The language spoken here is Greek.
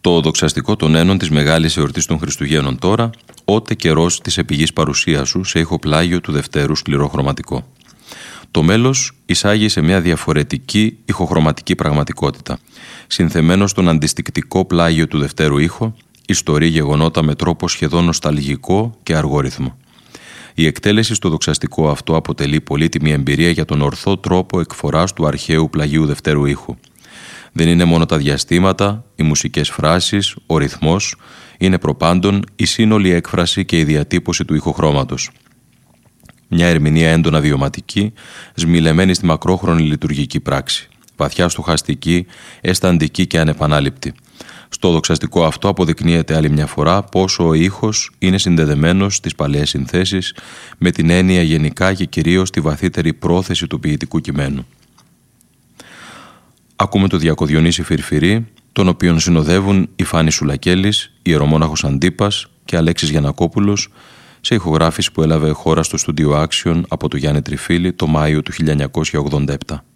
Το δοξαστικό των ένων της μεγάλης εορτής των Χριστουγέννων τώρα, ότε καιρός της επιγής παρουσίας σου σε ηχοπλάγιο του Δευτέρου σκληροχρωματικό. Το μέλος εισάγει σε μια διαφορετική ηχοχρωματική πραγματικότητα. Συνθεμένο στον αντιστικτικό πλάγιο του Δευτέρου ήχο, ιστορεί γεγονότα με τρόπο σχεδόν νοσταλγικό και αργό ρυθμό. Η εκτέλεση στο δοξαστικό αυτό αποτελεί πολύτιμη εμπειρία για τον ορθό τρόπο εκφοράς του αρχαίου πλαγίου Δευτέρου ήχου. Δεν είναι μόνο τα διαστήματα, οι μουσικές φράσεις, ο ρυθμός, είναι προπάντων η σύνολη έκφραση και η διατύπωση του ηχοχρώματος. Μια ερμηνεία έντονα βιωματική, σμιλεμένη στη μακρόχρονη λειτουργική πράξη, βαθιά στοχαστική, αισθαντική και ανεπανάληπτη. Στο δοξαστικό αυτό αποδεικνύεται άλλη μια φορά πόσο ο ήχος είναι συνδεδεμένος στις παλαιές συνθέσεις με την έννοια γενικά και κυρίως τη βαθύτερη πρόθεση του ποιητικού κειμένου. Ακούμε το Διακό Διονύση Φυρφυρή, τον οποίον συνοδεύουν η Φάνη Σουλακέλης, Ιερομόναχος Αντίπας και Αλέξης Γιαννακόπουλος σε ηχογράφηση που έλαβε χώρα στο στούντιο Action από το Γιάννη Τριφίλη το Μάιο του 1987.